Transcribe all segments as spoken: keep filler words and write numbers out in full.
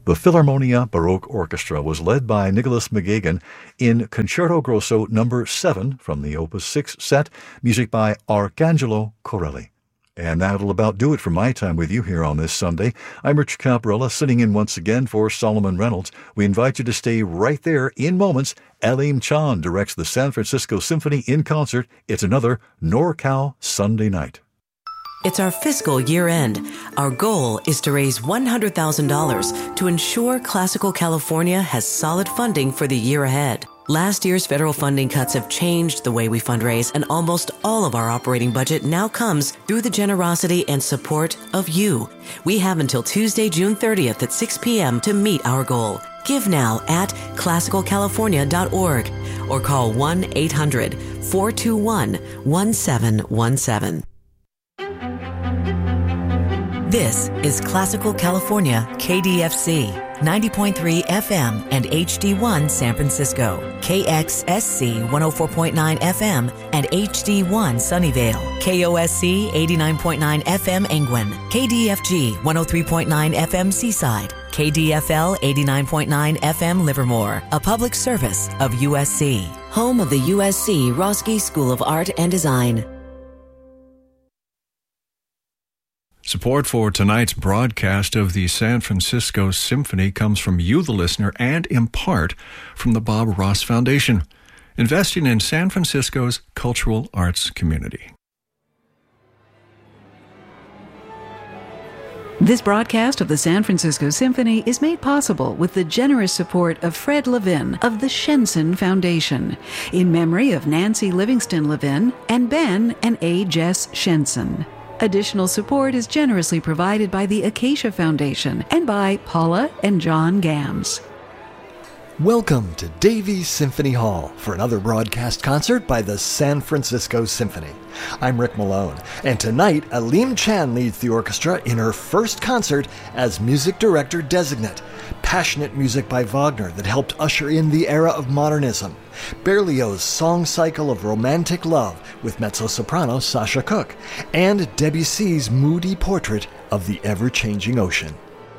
The Philharmonia Baroque Orchestra was led by Nicholas McGagan in Concerto Grosso number seven from the Opus six set, music by Arcangelo Corelli. And that'll about do it for my time with you here on this Sunday. I'm Richard Caprella, sitting in once again for Solomon Reynolds. We invite you to stay right there. In moments, Aleem Chand directs the San Francisco Symphony in concert. It's another NorCal Sunday night. It's our fiscal year end. Our goal is to raise one hundred thousand dollars to ensure Classical California has solid funding for the year ahead. Last year's federal funding cuts have changed the way we fundraise, and almost all of our operating budget now comes through the generosity and support of you. We have until Tuesday, June thirtieth at six p.m. to meet our goal. Give now at classical california dot org or call one eight hundred four two one one seven one seven. This is Classical California, K D F C, ninety point three F M and H D one San Francisco, K X S C one oh four point nine F M and H D one Sunnyvale, K O S C eighty-nine point nine F M Angwin, K D F G one oh three point nine F M Seaside, K D F L eighty-nine point nine F M Livermore, a public service of U S C, home of the U S C Roski School of Art and Design. Support for tonight's broadcast of the San Francisco Symphony comes from you, the listener, and in part from the Bob Ross Foundation, investing in San Francisco's cultural arts community. This broadcast of the San Francisco Symphony is made possible with the generous support of Fred Levin of the Shenson Foundation, in memory of Nancy Livingston Levin and Ben and A. Jess Shenson. Additional support is generously provided by the Acacia Foundation and by Paula and John Gams. Welcome to Davies Symphony Hall for another broadcast concert by the San Francisco Symphony. I'm Rick Malone, and tonight Aleem Chand leads the orchestra in her first concert as music director designate. Passionate music by Wagner that helped usher in the era of modernism. Berlioz' song cycle of romantic love with mezzo-soprano Sasha Cook, and Debussy's moody portrait of the ever-changing ocean.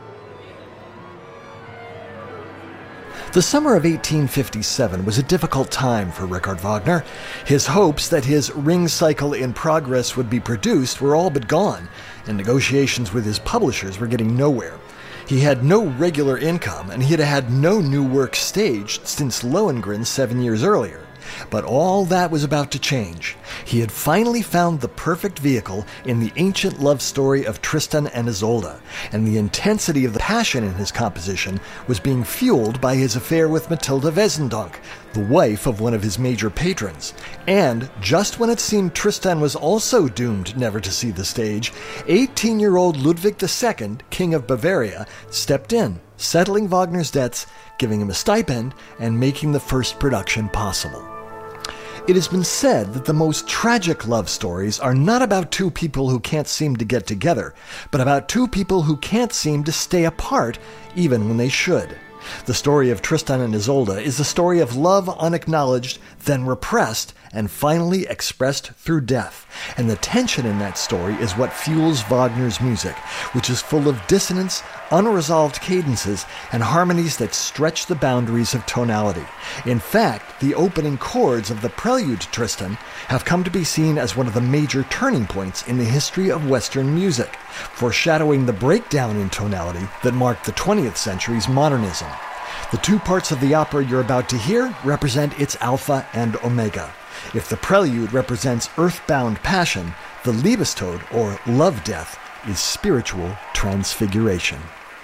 The summer of eighteen fifty-seven was a difficult time for Richard Wagner. His hopes that his Ring cycle in progress would be produced were all but gone, and negotiations with his publishers were getting nowhere. He had no regular income, and he had had no new work staged since Lohengrin seven years earlier. But all that was about to change. He had finally found the perfect vehicle in the ancient love story of Tristan and Isolde, and the intensity of the passion in his composition was being fueled by his affair with Matilda Wesendonck, the wife of one of his major patrons. And just when it seemed Tristan was also doomed never to see the stage, eighteen-year-old Ludwig the Second, King of Bavaria, stepped in, settling Wagner's debts, giving him a stipend, and making the first production possible. It has been said that the most tragic love stories are not about two people who can't seem to get together, but about two people who can't seem to stay apart even when they should. The story of Tristan and Isolde is a story of love unacknowledged, then repressed, and finally expressed through death. And the tension in that story is what fuels Wagner's music, which is full of dissonance, unresolved cadences, and harmonies that stretch the boundaries of tonality. In fact, the opening chords of the prelude to Tristan have come to be seen as one of the major turning points in the history of Western music, foreshadowing the breakdown in tonality that marked the twentieth century's modernism. The two parts of the opera you're about to hear represent its alpha and omega. If the prelude represents earthbound passion, the Liebestod, or love death, is spiritual transfiguration.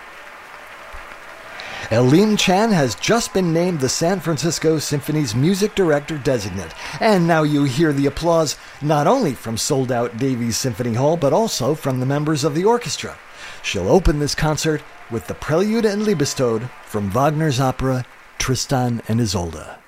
Aleem Chand has just been named the San Francisco Symphony's music director designate, and now you hear the applause not only from sold-out Davies Symphony Hall, but also from the members of the orchestra. She'll open this concert with the Prelude and Liebestod from Wagner's opera Tristan and Isolde.